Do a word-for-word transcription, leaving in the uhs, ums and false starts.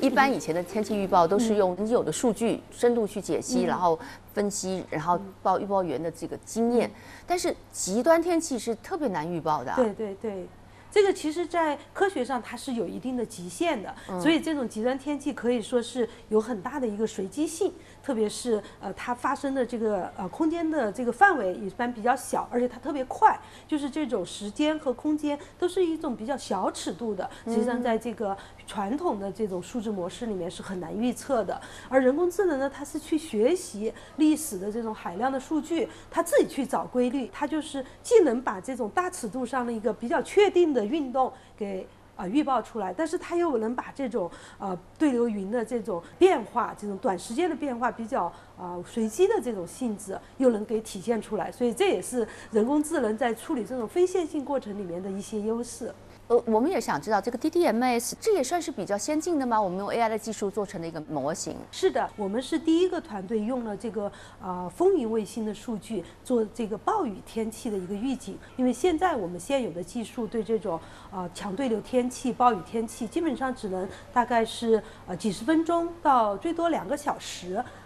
一般以前的天气预报都是用已有的数据深度去解析， 嗯、 然后分析，然后报预报员的这个经验。但是极端天气是特别难预报的、啊。 对对对。这个其实，在科学上它是有一定的极限的，所以这种极端天气可以说是有很大的一个随机性，特别是呃它发生的这个呃空间的这个范围一般比较小，而且它特别快，就是这种时间和空间都是一种比较小尺度的，实际上在这个传统的这种数字模式里面是很难预测的。而人工智能呢，它是去学习历史的这种海量的数据，它自己去找规律，它就是既能把这种大尺度上的一个比较确定的运动给啊、呃、预报出来，但是它又能把这种呃对流云的这种变化，这种短时间的变化比较啊、呃、随机的这种性质，又能给体现出来，所以这也是人工智能在处理这种非线性过程里面的一些优势。 呃，我们也想知道这个 D D M S 这也算是比较先进的吗？我们用 A I 的技术做成的一个模型。 是的，我们是第一个团队用了这个呃风云卫星的数据做这个暴雨天气的一个预警。因为现在我们现有的技术对这种呃强对流天气、暴雨天气，基本上只能大概是呃几十分钟到最多两个小时